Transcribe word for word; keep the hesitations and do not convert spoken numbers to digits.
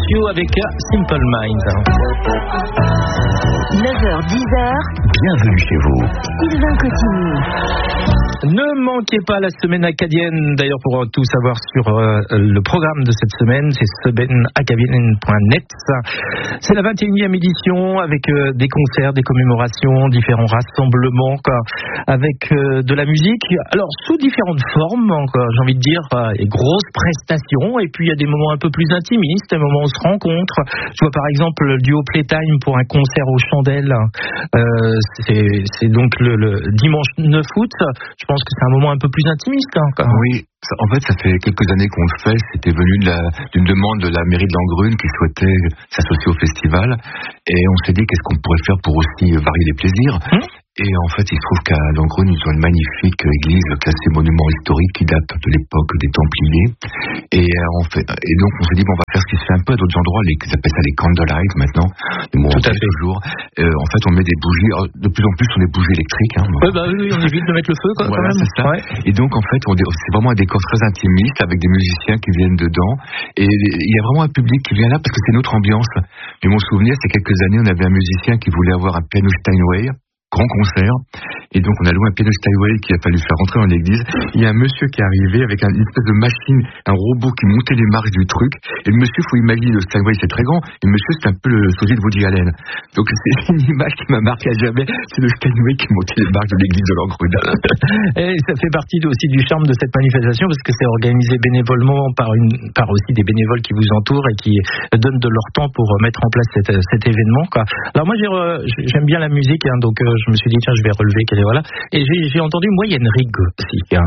Lucio avec Simple Minds. neuf heures dix. Bienvenue chez vous. Sylvain Cotigny. Ne manquez pas la semaine acadienne, d'ailleurs pour tout savoir sur euh, le programme de cette semaine, c'est semaine acadienne point net. C'est la vingt et unième édition avec euh, des concerts, des commémorations, différents rassemblements, quoi, avec euh, de la musique, alors sous différentes formes, quoi, j'ai envie de dire, euh, et grosses prestations, et puis il y a des moments un peu plus intimistes, des moments où on se rencontre. Je vois par exemple le duo Playtime pour un concert aux Chandelles, euh, c'est, c'est donc le, le dimanche neuf août. Je pense que c'est un moment un peu plus intimiste. Hein, oui, ça, en fait, ça fait quelques années qu'on le fait. C'était venu de la, d'une demande de la mairie de Langrune qui souhaitait s'associer au festival. Et on s'est dit qu'est-ce qu'on pourrait faire pour aussi varier les plaisirs. Hum Et en fait, il se trouve qu'à Langrune, ils ont une magnifique église classée monument historique qui date de l'époque des Templiers. Et, euh, on fait, et donc, on s'est dit, bon, on va faire ce qui se fait un peu à d'autres endroits, les, ils appellent ça les candlelight maintenant. Bon, Tout à fait. Toujours. Euh, en fait, on met des bougies, alors, de plus en plus, on des bougies électriques. Hein, ouais, bah oui, on évite de mettre le feu quand, voilà, quand même. C'est ça. Ouais. Et donc, en fait, on, c'est vraiment un décor très intimiste avec des musiciens qui viennent dedans. Et il y a vraiment un public qui vient là parce que c'est notre ambiance. Et mon souvenir, c'est quelques années, on avait un musicien qui voulait avoir un piano Steinway. Grand concert, et donc on a loué un piano Steinway qu'il a fallu faire rentrer dans l'église. Il y a un monsieur qui est arrivé avec un, une espèce de machine, un robot qui montait les marches du truc, et le monsieur, faut imaginer, le Steinway c'est très grand, et le monsieur c'est un peu le sosie de Woody Allen. Donc c'est une image qui m'a marqué à jamais, c'est le Steinway qui montait les marches de l'église de Langrune. Et ça fait partie aussi du charme de cette manifestation, parce que c'est organisé bénévolement par, une, par aussi des bénévoles qui vous entourent et qui donnent de leur temps pour mettre en place cet, cet événement, quoi. Alors moi j'ai, j'aime bien la musique, hein, donc euh, je me suis dit tiens je vais relever qu'elle est voilà, et j'ai, j'ai entendu Moyenne Rigue aussi, hein.